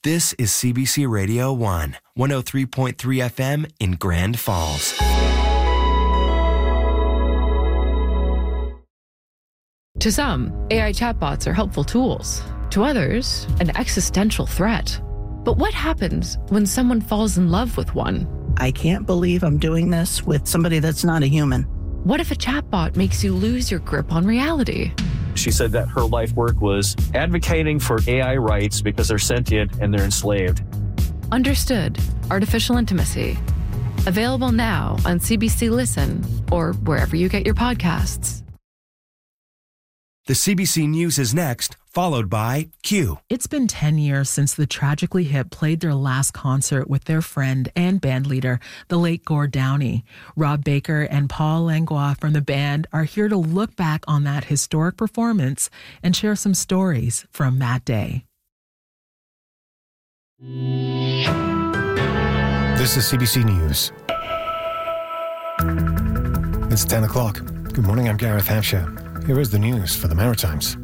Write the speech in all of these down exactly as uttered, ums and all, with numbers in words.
This is C B C Radio one, one oh three point three F M in Grand Falls. To some, A I chatbots are helpful tools. To others, an existential threat. But what happens when someone falls in love with one? I can't believe I'm doing this with somebody that's not a human. What if a chatbot makes you lose your grip on reality? She said that her life work was advocating for A I rights because they're sentient and they're enslaved. Understood. Artificial Intimacy. Available now on C B C Listen or wherever you get your podcasts. The C B C News is next, followed by Q. It's been ten years since the Tragically Hip played their last concert with their friend and bandleader, the late Gord Downie. Rob Baker and Paul Langlois from the band are here to look back on that historic performance and share some stories from that day. This is C B C News. It's ten o'clock. Good morning, I'm Gareth Hampshire. Here is the news for the Maritimes.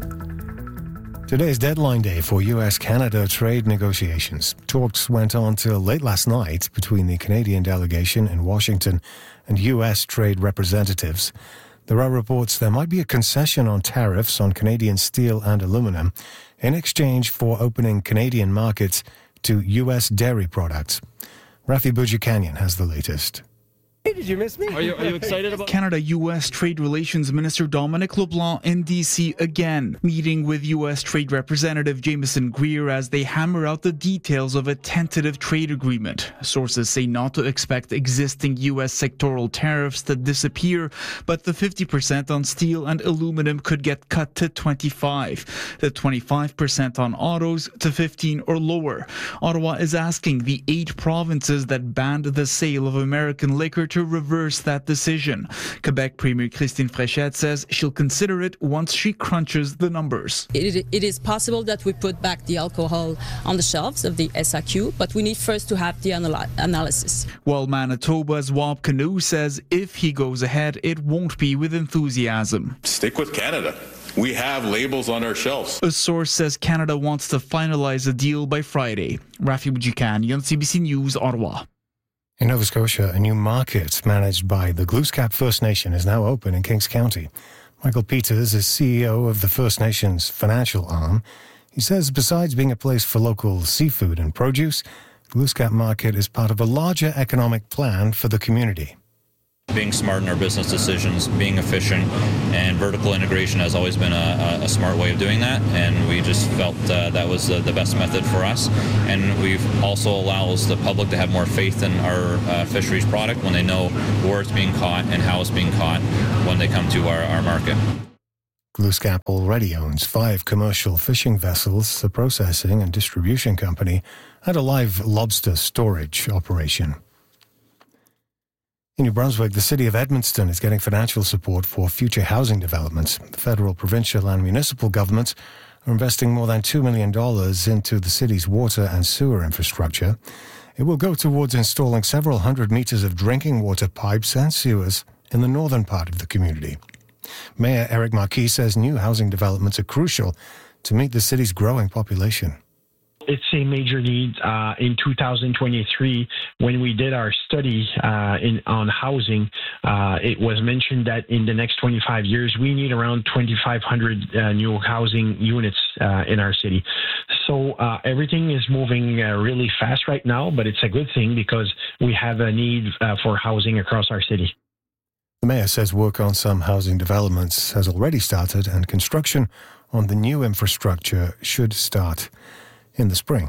Today is deadline day for U S Canada trade negotiations. Talks went on till late last night between the Canadian delegation in Washington and U S trade representatives. There are reports there might be a concession on tariffs on Canadian steel and aluminum in exchange for opening Canadian markets to U S dairy products. Rafi Boudjikanian has the latest. Hey, did you miss me? Are you, are you excited about Canada-U S Trade Relations Minister Dominic LeBlanc in D C again, meeting with U S Trade Representative Jameson Greer as they hammer out the details of a tentative trade agreement. Sources say not to expect existing U S sectoral tariffs to disappear, but the fifty percent on steel and aluminum could get cut to twenty-five, the twenty-five percent on autos to fifteen or lower. Ottawa is asking the eight provinces that banned the sale of American liquor to reverse that decision. Quebec Premier Christine Fréchette says she'll consider it once she crunches the numbers. It, it is possible that we put back the alcohol on the shelves of the S A Q, but we need first to have the anal- analysis. While Manitoba's Wab Canoe says if he goes ahead, it won't be with enthusiasm. Stick with Canada. We have labels on our shelves. A source says Canada wants to finalize a deal by Friday. Rafi Boudjikanian, C B C News, Ottawa. In Nova Scotia, a new market managed by the Glooscap First Nation is now open in Kings County. Michael Peters is C E O of the First Nation's financial arm. He says besides being a place for local seafood and produce, Glooscap Market is part of a larger economic plan for the community. Being smart in our business decisions, being efficient, and vertical integration has always been a, a smart way of doing that, and we just felt uh, that was uh, the best method for us. And we've also allows the public to have more faith in our uh, fisheries product when they know where it's being caught and how it's being caught when they come to our, our market. Glooscap already owns five commercial fishing vessels, a processing and distribution company, and a live lobster storage operation. In New Brunswick, the city of Edmundston is getting financial support for future housing developments. The federal, provincial and municipal governments are investing more than two million dollars into the city's water and sewer infrastructure. It will go towards installing several hundred meters of drinking water pipes and sewers in the northern part of the community. Mayor Eric Marquis says new housing developments are crucial to meet the city's growing population. It's a major need. Uh, in two thousand twenty-three, when we did our study uh, in, on housing, uh, it was mentioned that in the next twenty-five years, we need around twenty-five hundred uh, new housing units uh, in our city. So uh, everything is moving uh, really fast right now, but it's a good thing because we have a need uh, for housing across our city. The mayor says work on some housing developments has already started and construction on the new infrastructure should start in the spring.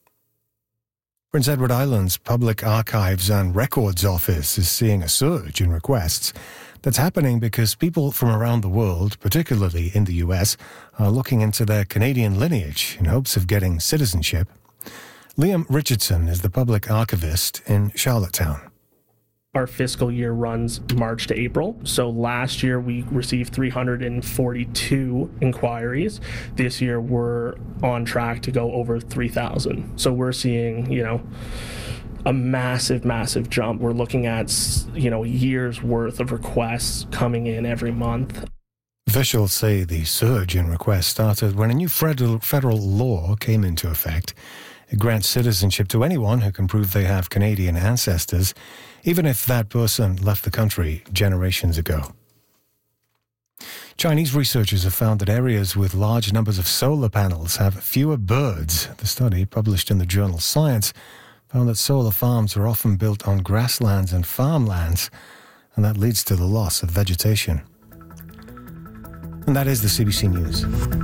Prince Edward Island's Public Archives and Records Office is seeing a surge in requests. That's happening because people from around the world, particularly in the U S, are looking into their Canadian lineage in hopes of getting citizenship. Liam Richardson is the public archivist in Charlottetown. Our fiscal year runs March to April. So last year we received three hundred forty-two inquiries. This year we're on track to go over three thousand. So we're seeing, you know, a massive, massive jump. We're looking at, you know, a year's worth of requests coming in every month. Officials say the surge in requests started when a new federal, federal law came into effect. It grants citizenship to anyone who can prove they have Canadian ancestors, even if that person left the country generations ago. Chinese researchers have found that areas with large numbers of solar panels have fewer birds. The study, published in the journal Science, found that solar farms are often built on grasslands and farmlands, and that leads to the loss of vegetation. And that is the C B C News.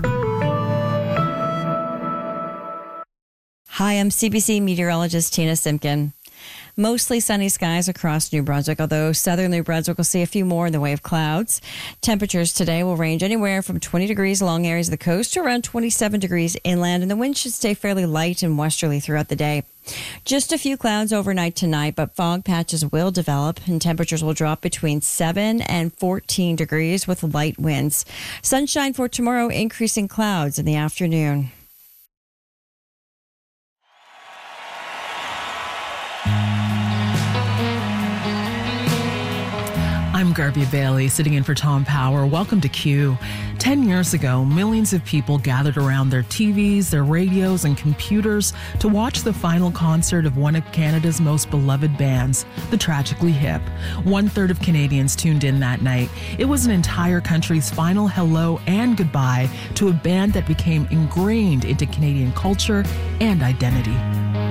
Hi, I'm C B C meteorologist Tina Simpkin. Mostly sunny skies across New Brunswick, although southern New Brunswick will see a few more in the way of clouds. Temperatures today will range anywhere from twenty degrees along areas of the coast to around twenty-seven degrees inland, and the wind should stay fairly light and westerly throughout the day. Just a few clouds overnight tonight, but fog patches will develop and temperatures will drop between seven and fourteen degrees with light winds. Sunshine for tomorrow, increasing clouds in the afternoon. I'm Garby Bailey, sitting in for Tom Power. Welcome to Q. Ten years ago, millions of people gathered around their T Vs, their radios, and computers to watch the final concert of one of Canada's most beloved bands, the Tragically Hip. One third of Canadians tuned in that night. It was an entire country's final hello and goodbye to a band that became ingrained into Canadian culture and identity.